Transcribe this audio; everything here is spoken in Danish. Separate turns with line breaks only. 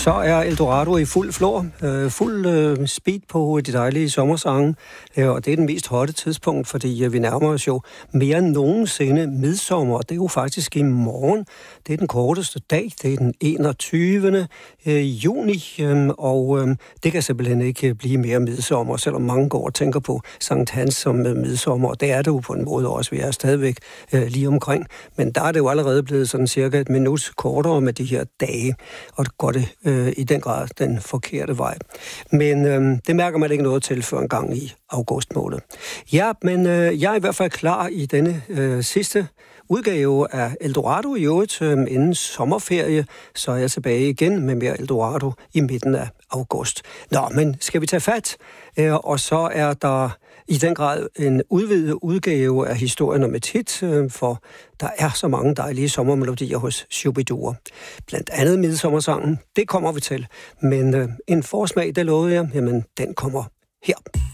Så er Eldorado i fuld flor, fuld speed på de dejlige sommersange, og det er den mest hotte tidspunkt, fordi vi nærmer os jo mere end nogensinde midsommer, og det er jo faktisk i morgen. Det er den korteste dag, det er den 21. juni, og det kan simpelthen ikke blive mere midsommer, selvom mange går og tænker på Sankt Hans som midsommer, og det er det jo på en måde også, vi er stadigvæk lige omkring, men der er det jo allerede blevet sådan cirka et minut kortere med de her dage, og det går det i den grad den forkerte vej. Men det mærker man ikke noget til før en gang i august måned. Ja, men jeg er i hvert fald klar i denne sidste udgave af Eldorado i øvrigt inden sommerferie, så er jeg tilbage igen med mere Eldorado i midten af august. Nå, men skal vi tage fat? Og så er der i den grad en udvidet udgave af historien om et hit, for der er så mange dejlige sommermelodier hos Shu-bi-dua. Blandt andet midsommersangen, det kommer vi til. Men en forsmag, det lovede jeg, jamen den kommer her.